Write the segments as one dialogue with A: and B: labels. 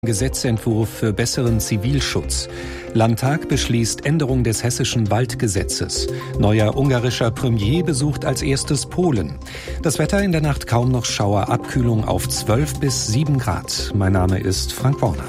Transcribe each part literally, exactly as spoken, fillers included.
A: Gesetzentwurf für besseren Zivilschutz. Landtag beschließt Änderung des hessischen Waldgesetzes. Neuer ungarischer Premier besucht als erstes Polen. Das Wetter in der Nacht kaum noch Schauer, Abkühlung auf zwölf bis sieben Grad. Mein Name ist Frank Bornert.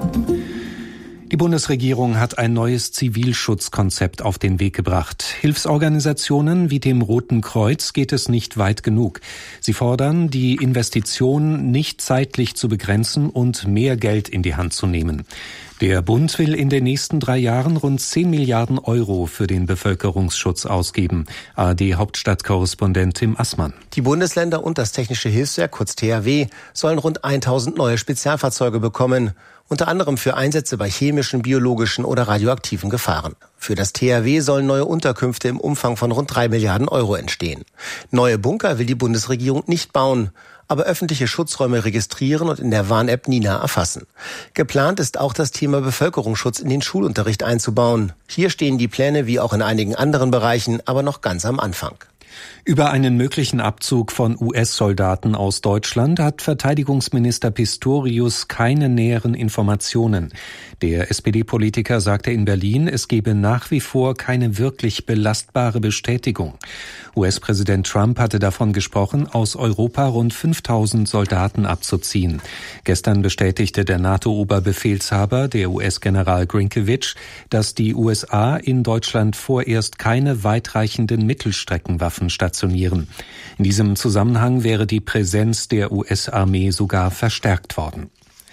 A: Die Bundesregierung hat ein neues Zivilschutzkonzept auf den Weg gebracht. Hilfsorganisationen wie dem Roten Kreuz geht es nicht weit genug. Sie fordern, die Investitionen nicht zeitlich zu begrenzen und mehr Geld in die Hand zu nehmen. Der Bund will in den nächsten drei Jahren rund zehn Milliarden Euro für den Bevölkerungsschutz ausgeben. A R D-Hauptstadtkorrespondent Tim Assmann.
B: Die Bundesländer und das Technische Hilfswerk, kurz T H W, sollen rund tausend neue Spezialfahrzeuge bekommen. Unter anderem für Einsätze bei chemischen, biologischen oder radioaktiven Gefahren. Für das T H W sollen neue Unterkünfte im Umfang von rund drei Milliarden Euro entstehen. Neue Bunker will die Bundesregierung nicht bauen, aber öffentliche Schutzräume registrieren und in der Warn-App Nina erfassen. Geplant ist auch das Thema Bevölkerungsschutz in den Schulunterricht einzubauen. Hier stehen die Pläne wie auch in einigen anderen Bereichen aber noch ganz am Anfang.
A: Über einen möglichen Abzug von U S-Soldaten aus Deutschland hat Verteidigungsminister Pistorius keine näheren Informationen. Der S P D-Politiker sagte in Berlin, es gebe nach wie vor keine wirklich belastbare Bestätigung. U S-Präsident Trump hatte davon gesprochen, aus Europa rund fünftausend Soldaten abzuziehen. Gestern bestätigte der NATO-Oberbefehlshaber, der U S-General Grynkewitsch, dass die U S A in Deutschland vorerst keine weitreichenden Mittelstreckenwaffen stationieren. In diesem Zusammenhang wäre die Präsenz der U S-Armee sogar verstärkt worden.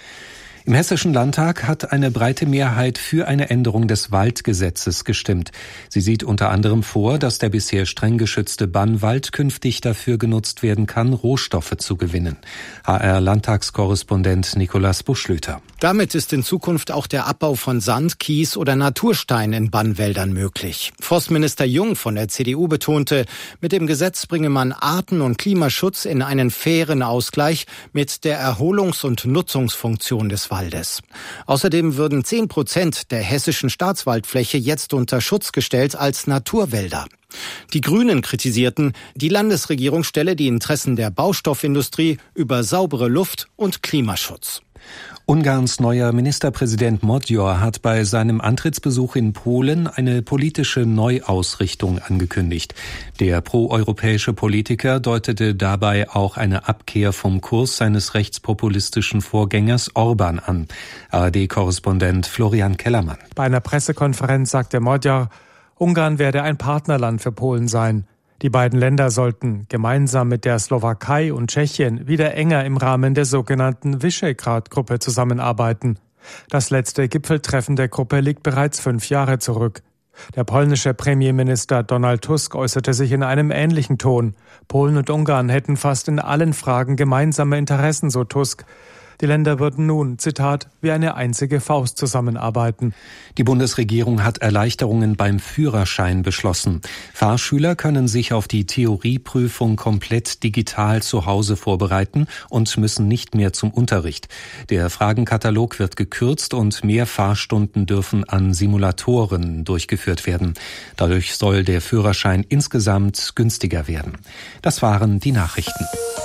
A: Im Hessischen Landtag hat eine breite Mehrheit für eine Änderung des Waldgesetzes gestimmt. Sie sieht unter anderem vor, dass der bisher streng geschützte Bannwald künftig dafür genutzt werden kann, Rohstoffe zu gewinnen. H R-Landtagskorrespondent Nikolaus Buschlüter.
C: Damit ist in Zukunft auch der Abbau von Sand, Kies oder Naturstein in Bannwäldern möglich. Forstminister Jung von der C D U betonte, mit dem Gesetz bringe man Arten- und Klimaschutz in einen fairen Ausgleich mit der Erholungs- und Nutzungsfunktion des Waldes. Außerdem würden zehn Prozent der hessischen Staatswaldfläche jetzt unter Schutz gestellt als Naturwälder. Die Grünen kritisierten, die Landesregierung stelle die Interessen der Baustoffindustrie über saubere Luft und Klimaschutz.
A: Ungarns neuer Ministerpräsident Magyar hat bei seinem Antrittsbesuch in Polen eine politische Neuausrichtung angekündigt. Der proeuropäische Politiker deutete dabei auch eine Abkehr vom Kurs seines rechtspopulistischen Vorgängers Orban an. A R D-Korrespondent Florian Kellermann.
D: Bei einer Pressekonferenz sagte Magyar, Ungarn werde ein Partnerland für Polen sein. Die beiden Länder sollten gemeinsam mit der Slowakei und Tschechien wieder enger im Rahmen der sogenannten Visegrad-Gruppe zusammenarbeiten. Das letzte Gipfeltreffen der Gruppe liegt bereits fünf Jahre zurück. Der polnische Premierminister Donald Tusk äußerte sich in einem ähnlichen Ton. Polen und Ungarn hätten fast in allen Fragen gemeinsame Interessen, so Tusk. Die Länder würden nun, Zitat, wie eine einzige Faust zusammenarbeiten.
A: Die Bundesregierung hat Erleichterungen beim Führerschein beschlossen. Fahrschüler können sich auf die Theorieprüfung komplett digital zu Hause vorbereiten und müssen nicht mehr zum Unterricht. Der Fragenkatalog wird gekürzt und mehr Fahrstunden dürfen an Simulatoren durchgeführt werden. Dadurch soll der Führerschein insgesamt günstiger werden. Das waren die Nachrichten.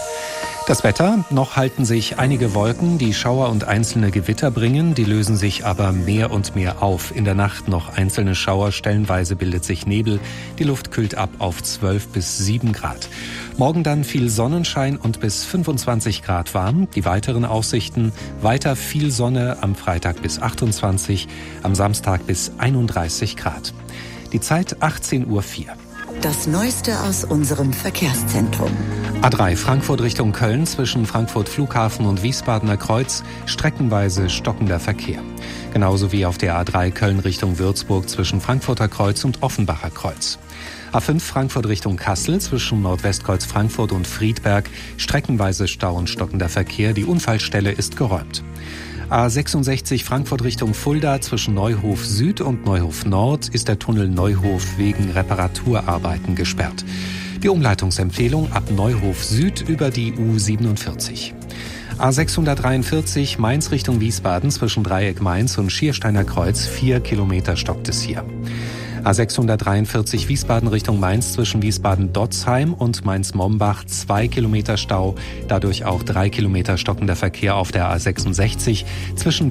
A: Das Wetter, noch halten sich einige Wolken, die Schauer und einzelne Gewitter bringen, die lösen sich aber mehr und mehr auf. In der Nacht noch einzelne Schauer, stellenweise bildet sich Nebel, die Luft kühlt ab auf zwölf bis sieben Grad. Morgen dann viel Sonnenschein und bis fünfundzwanzig Grad warm. Die weiteren Aussichten, weiter viel Sonne, am Freitag bis achtundzwanzig, am Samstag bis einunddreißig Grad. Die Zeit achtzehn Uhr vier.
E: Das Neueste aus unserem Verkehrszentrum.
A: A drei Frankfurt Richtung Köln zwischen Frankfurt Flughafen und Wiesbadener Kreuz streckenweise stockender Verkehr. Genauso wie auf der A drei Köln Richtung Würzburg zwischen Frankfurter Kreuz und Offenbacher Kreuz. A fünf Frankfurt Richtung Kassel zwischen Nordwestkreuz Frankfurt und Friedberg streckenweise Stau und stockender Verkehr. Die Unfallstelle ist geräumt. A sechsundsechzig Frankfurt Richtung Fulda zwischen Neuhof Süd und Neuhof Nord ist der Tunnel Neuhof wegen Reparaturarbeiten gesperrt. Die Umleitungsempfehlung ab Neuhof Süd über die U siebenundvierzig. A sechshundertdreiundvierzig Mainz Richtung Wiesbaden zwischen Dreieck Mainz und Schiersteiner Kreuz, vier Kilometer stockt es hier. A sechshundertdreiundvierzig Wiesbaden Richtung Mainz zwischen Wiesbaden-Dotzheim und Mainz-Mombach zwei Kilometer Stau, dadurch auch drei Kilometer stockender Verkehr auf der A sechsundsechzig zwischen